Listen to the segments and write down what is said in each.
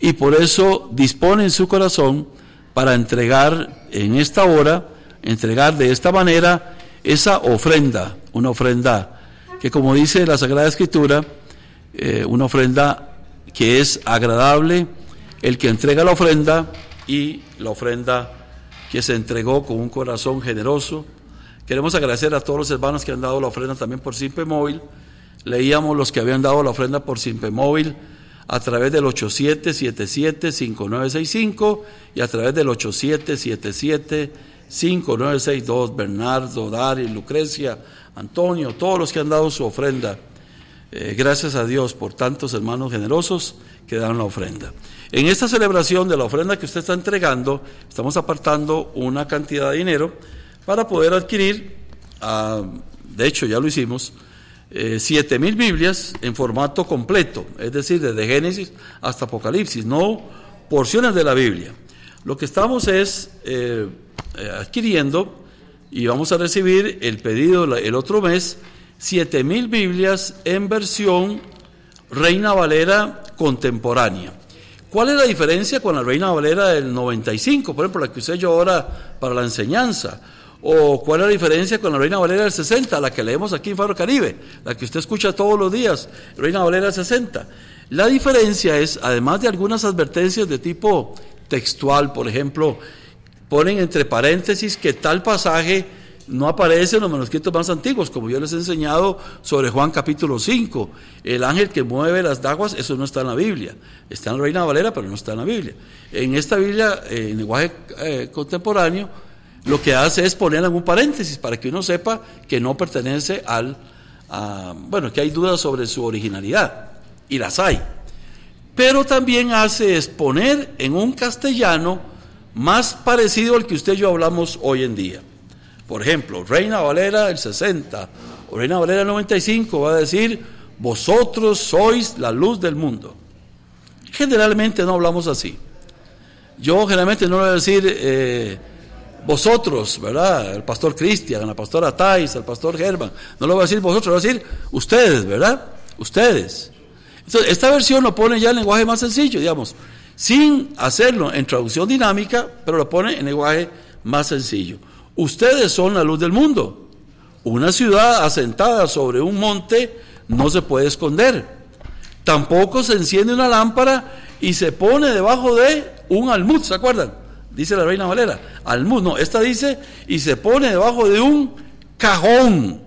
y por eso dispone en su corazón para entregar en esta hora, entregar de esta manera esa ofrenda, una ofrenda que, como dice la Sagrada Escritura, una ofrenda que es agradable, el que entrega la ofrenda y la ofrenda que se entregó con un corazón generoso. Queremos agradecer a todos los hermanos que han dado la ofrenda también por Simpe Móvil. Leíamos los que habían dado la ofrenda por Simpe Móvil a través del 8777-5965 y a través del 8777-5962, Bernardo, Dari, Lucrecia, Antonio, todos los que han dado su ofrenda. Gracias a Dios por tantos hermanos generosos que dan la ofrenda. En esta celebración de la ofrenda que usted está entregando, estamos apartando una cantidad de dinero para poder adquirir, de hecho ya lo hicimos, 7,000 Biblias en formato completo, es decir, desde Génesis hasta Apocalipsis, no porciones de la Biblia. Lo que estamos es adquiriendo, y vamos a recibir el pedido el otro mes, 7,000 Biblias en versión Reina Valera contemporánea. ¿Cuál es la diferencia con la Reina Valera del 95, por ejemplo, la que usé yo ahora para la enseñanza? ¿O cuál es la diferencia con la Reina Valera del 60, la que leemos aquí en Faro Caribe, la que usted escucha todos los días, Reina Valera del 60? La diferencia es, además de algunas advertencias de tipo textual, por ejemplo, ponen entre paréntesis que tal pasaje no aparece en los manuscritos más antiguos, como yo les he enseñado sobre Juan capítulo 5, el ángel que mueve las aguas, eso no está en la Biblia, está en la Reina Valera, pero no está en la Biblia. En esta Biblia, en lenguaje contemporáneo, lo que hace es poner algún paréntesis para que uno sepa que no pertenece que hay dudas sobre su originalidad, y las hay. Pero también hace exponer en un castellano más parecido al que usted y yo hablamos hoy en día. Por ejemplo, Reina Valera del 60 o Reina Valera del 95 va a decir: vosotros sois la luz del mundo. Generalmente no hablamos así. Yo generalmente no voy a decir vosotros, ¿verdad? El pastor Cristian, la pastora Thais, el pastor Germán. No lo voy a decir vosotros, lo voy a decir ustedes, ¿verdad? Ustedes. Entonces, esta versión lo pone ya en lenguaje más sencillo, digamos, sin hacerlo en traducción dinámica, pero lo pone en lenguaje más sencillo. Ustedes son la luz del mundo. Una ciudad asentada sobre un monte no se puede esconder. Tampoco se enciende una lámpara y se pone debajo de un almud, ¿se acuerdan? Dice la Reina Valera, almud, no, esta dice, y se pone debajo de un cajón,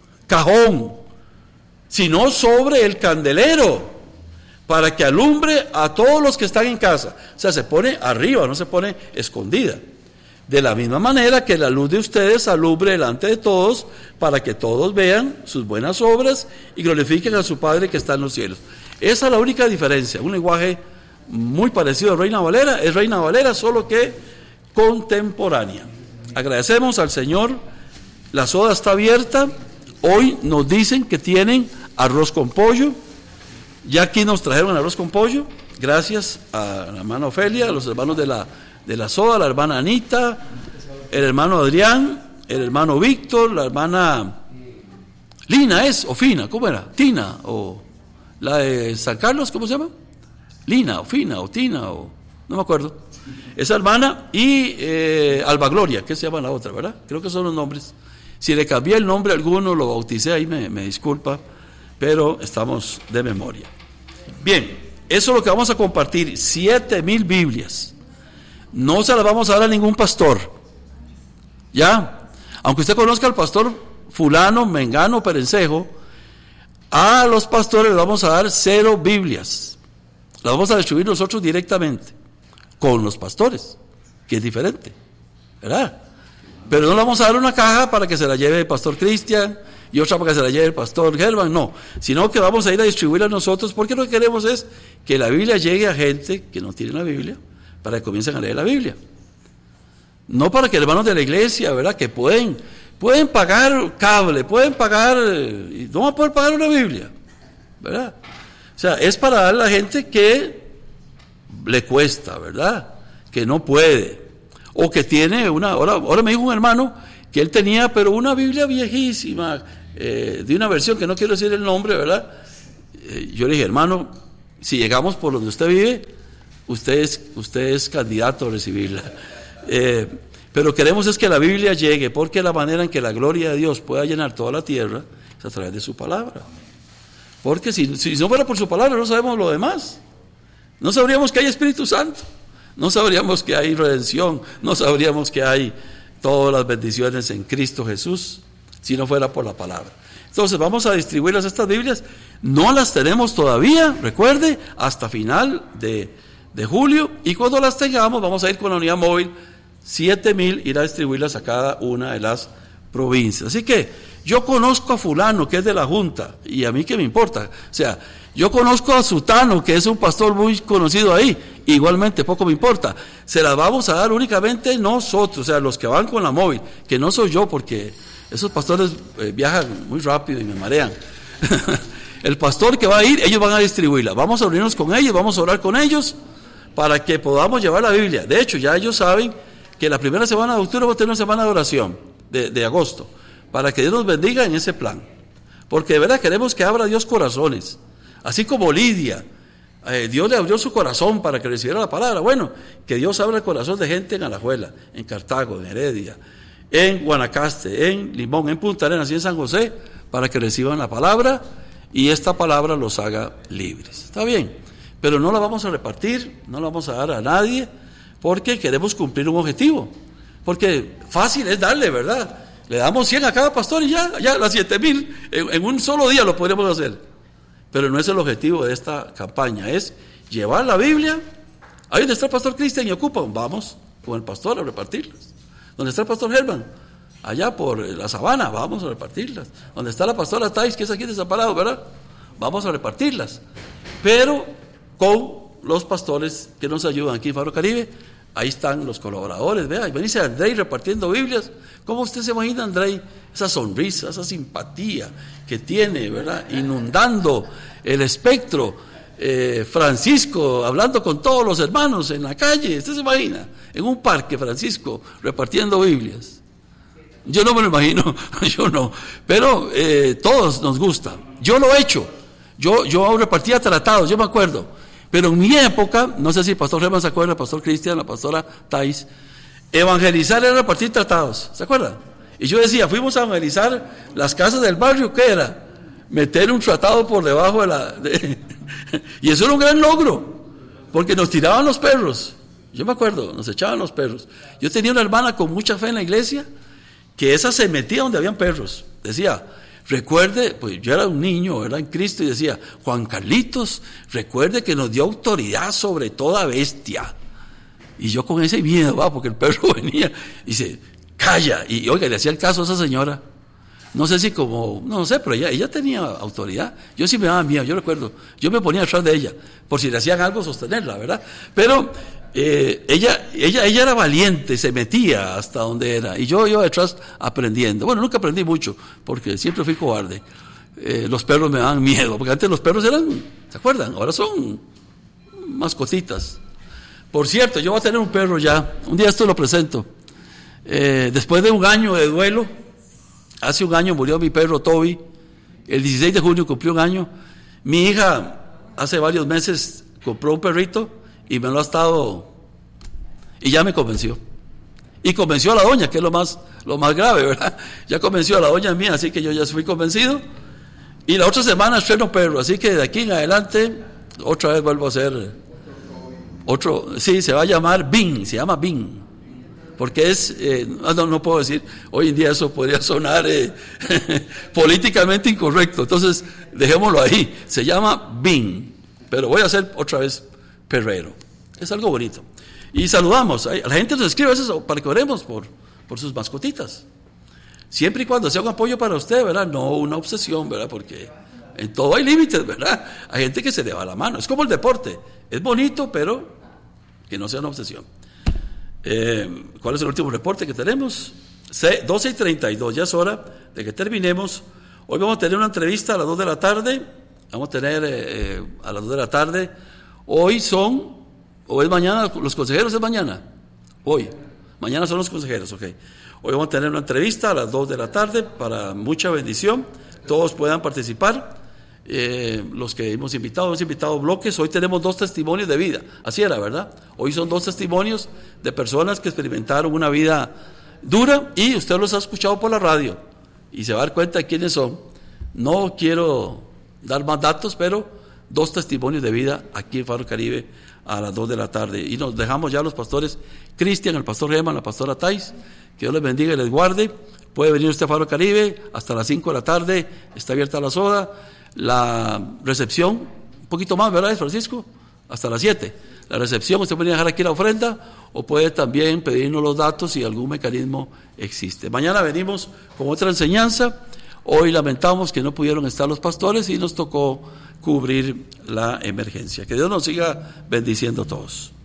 sino sobre el candelero, para que alumbre a todos los que están en casa. O sea, se pone arriba, no se pone escondida. De la misma manera que la luz de ustedes alumbre delante de todos, para que todos vean sus buenas obras y glorifiquen a su Padre que está en los cielos. Esa es la única diferencia, un lenguaje muy parecido a Reina Valera, es Reina Valera, solo que contemporánea. Agradecemos al Señor, la soda está abierta, hoy nos dicen que tienen arroz con pollo, ya aquí nos trajeron arroz con pollo, gracias a la hermana Ofelia, a los hermanos de la soda, la hermana Anita, el hermano Adrián, el hermano Víctor, la hermana Lina o Fina, ¿cómo era? Tina, o la de San Carlos, ¿cómo se llama? Lina, o Fina, o Tina, o no me acuerdo. Esa hermana y Alba Gloria, ¿qué se llama la otra, verdad? Creo que son los nombres. Si le cambié el nombre a alguno, lo bauticé, ahí me disculpa, pero estamos de memoria. Bien, eso es lo que vamos a compartir, 7,000 Biblias. No se las vamos a dar a ningún pastor, ¿ya? Aunque usted conozca al pastor fulano, mengano, perencejo, a los pastores les vamos a dar 0 Biblias. Las vamos a distribuir nosotros directamente con los pastores, que es diferente, ¿verdad? Pero no le vamos a dar una caja para que se la lleve el pastor Cristian y otra para que se la lleve el pastor Germán, no, sino que vamos a ir a distribuirla nosotros, porque lo que queremos es que la Biblia llegue a gente que no tiene la Biblia, para que comiencen a leer la Biblia. No para que hermanos de la iglesia, ¿verdad?, que pueden pagar cable, pueden pagar, y no van a poder pagar una Biblia, ¿verdad? O sea, es para dar a la gente que le cuesta, ¿verdad?, que no puede, o que tiene ahora me dijo un hermano que él tenía, pero una Biblia viejísima, de una versión que no quiero decir el nombre, ¿verdad? Yo le dije, hermano, si llegamos por donde usted vive, usted es candidato a recibirla. Pero queremos es que la Biblia llegue, porque la manera en que la gloria de Dios pueda llenar toda la tierra es a través de su palabra. Porque si no fuera por su palabra, no sabemos lo demás. No sabríamos que hay Espíritu Santo, no sabríamos que hay redención, no sabríamos que hay todas las bendiciones en Cristo Jesús, si no fuera por la palabra. Entonces vamos a distribuirlas estas Biblias. No las tenemos todavía, recuerde, hasta final de julio, y cuando las tengamos vamos a ir con la unidad móvil 7,000, ir a distribuirlas a cada una de las provincias. Así que yo conozco a fulano que es de la Junta, y a mí qué me importa. O sea, yo conozco a Sutano, que es un pastor muy conocido ahí, igualmente poco me importa. Se las vamos a dar únicamente nosotros, o sea, los que van con la móvil, que no soy yo, porque esos pastores viajan muy rápido y me marean. El pastor que va a ir, ellos van a distribuirla. Vamos a unirnos con ellos, vamos a orar con ellos para que podamos llevar la Biblia. De hecho, ya ellos saben que la primera semana de octubre va a tener una semana de oración de agosto, para que Dios nos bendiga en ese plan. Porque de verdad queremos que abra Dios corazones. Así como Lidia, Dios le abrió su corazón para que recibiera la palabra. Bueno, que Dios abra el corazón de gente en Alajuela, en Cartago, en Heredia, en Guanacaste, en Limón, en Punta Arenas y en San José, para que reciban la palabra y esta palabra los haga libres. Está bien, pero no la vamos a repartir, no la vamos a dar a nadie, porque queremos cumplir un objetivo. Porque fácil es darle, ¿verdad? Le damos 100 a cada pastor y ya las 7,000 en un solo día lo podríamos hacer. Pero no es el objetivo de esta campaña, es llevar la Biblia. Ahí donde está el pastor Cristian y ocupan, vamos con el pastor a repartirlas. Donde está el pastor Germán, allá por la Sabana, vamos a repartirlas. Donde está la pastora Thais, que es aquí desamparado, ¿verdad? Vamos a repartirlas. Pero con los pastores que nos ayudan aquí en Faro Caribe, ahí están los colaboradores, vea, y dice Andrei repartiendo Biblias. ¿Cómo usted se imagina, Andrei, esa sonrisa, esa simpatía que tiene, ¿verdad? Inundando el espectro. Francisco hablando con todos los hermanos en la calle, ¿usted se imagina? En un parque, Francisco repartiendo Biblias. Yo no me lo imagino, yo no, pero todos nos gusta. Yo lo he hecho, yo repartía tratados, yo me acuerdo, pero en mi época, no sé si el pastor Germán se acuerda, el pastor Cristian, la pastora Thais, evangelizar era repartir tratados, ¿se acuerdan? Y yo decía, fuimos a evangelizar las casas del barrio, ¿qué era? Meter un tratado por debajo y eso era un gran logro, porque nos tiraban los perros. Yo me acuerdo, nos echaban los perros. Yo tenía una hermana con mucha fe en la iglesia, que esa se metía donde habían perros. Decía, recuerde, pues yo era un niño, era en Cristo, y decía, Juan Carlitos, recuerde que nos dio autoridad sobre toda bestia. Y yo con ese miedo, porque el perro venía, y dice, calla, y oiga, le hacía el caso a esa señora. No sé si no sé, pero ella tenía autoridad. Yo sí me daba miedo, yo recuerdo. Yo me ponía atrás de ella, por si le hacían algo, sostenerla, ¿verdad? Pero ella era valiente, se metía hasta donde era. Y yo iba detrás aprendiendo. Bueno, nunca aprendí mucho, porque siempre fui cobarde. Los perros me daban miedo, porque antes los perros eran, ¿se acuerdan? Ahora son mascotitas. Por cierto, yo voy a tener un perro ya. Un día esto lo presento. Después de un año de duelo, hace un año murió mi perro Toby, el 16 de junio cumplió un año. Mi hija hace varios meses compró un perrito y me lo ha estado, y ya me convenció. Y convenció a la doña, que es lo más grave, ¿verdad? Ya convenció a la doña mía, así que yo ya fui convencido. Y la otra semana estreno perro, así que de aquí en adelante, otra vez vuelvo a hacer otro, sí, se va a llamar Bing, se llama Bing. Porque es, no puedo decir, hoy en día eso podría sonar políticamente incorrecto, entonces dejémoslo ahí, se llama Bing, pero voy a hacer otra vez perrero, es algo bonito. Y saludamos, la gente nos escribe a veces para que oremos por sus mascotitas, siempre y cuando sea un apoyo para usted, ¿verdad? No una obsesión, ¿verdad? Porque en todo hay límites, ¿verdad? Hay gente que se le va la mano, es como el deporte, es bonito, pero que no sea una obsesión. ¿Cuál es el último reporte que tenemos? 12:32, ya es hora de que terminemos. Hoy vamos a tener una entrevista a las 2 de la tarde. Vamos a tener a las 2 de la tarde. O es mañana, los consejeros es mañana. Mañana son los consejeros, ok. Hoy vamos a tener una entrevista a las 2 de la tarde para mucha bendición. Todos puedan participar. los que hemos invitado bloques. Hoy tenemos 2 testimonios de vida, así era, ¿verdad? Hoy son 2 testimonios de personas que experimentaron una vida dura y usted los ha escuchado por la radio y se va a dar cuenta de quiénes son. No quiero dar más datos, pero 2 testimonios de vida aquí en Faro Caribe a las 2 de la tarde. Y nos dejamos ya los pastores Cristian, el pastor Germán, la pastora Thais. Que Dios les bendiga y les guarde. Puede venir usted a Faro Caribe hasta las 5 de la tarde, está abierta la soda. La recepción, un poquito más, ¿verdad, Francisco? Hasta las 7. La recepción, usted puede dejar aquí la ofrenda o puede también pedirnos los datos si algún mecanismo existe. Mañana venimos con otra enseñanza. Hoy lamentamos que no pudieron estar los pastores y nos tocó cubrir la emergencia. Que Dios nos siga bendiciendo a todos.